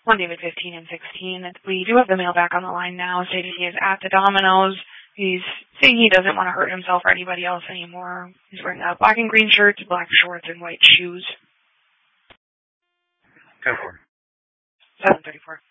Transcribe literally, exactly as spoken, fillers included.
One David fifteen and sixteen. We do have the male back on the line now, stating he is at the Domino's. He's saying he doesn't want to hurt himself or anybody else anymore. He's wearing a black and green shirt, black shorts, and white shoes. ten four. seven thirty-four.